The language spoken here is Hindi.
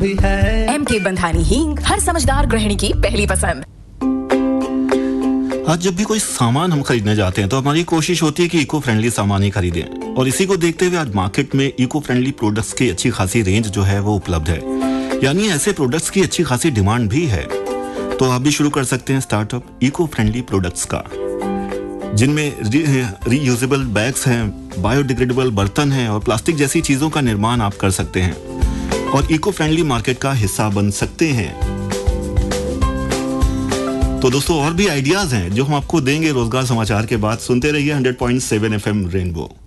MK बंधानी हींग, हर समझदार गृहिणी की पहली पसंद। आज जब भी कोई सामान हम खरीदने जाते हैं तो हमारी कोशिश होती है कि इको फ्रेंडली सामान ही खरीदें, और इसी को देखते हुए आज मार्केट में इको फ्रेंडली प्रोडक्ट्स की अच्छी खासी रेंज जो है वो उपलब्ध है, यानी ऐसे प्रोडक्ट्स की अच्छी खासी डिमांड भी है। तो आप भी शुरू कर सकते हैं स्टार्टअप इको फ्रेंडली प्रोडक्ट्स का, जिनमें रीयूजेबल बैग्स हैं, बायोडिग्रेडेबल बर्तन हैं और प्लास्टिक जैसी चीजों का निर्माण आप कर सकते हैं और इको फ्रेंडली मार्केट का हिस्सा बन सकते हैं। तो दोस्तों और भी आइडियाज हैं जो हम आपको देंगे रोजगार समाचार के बाद। सुनते रहिए 100.7 FM रेनबो।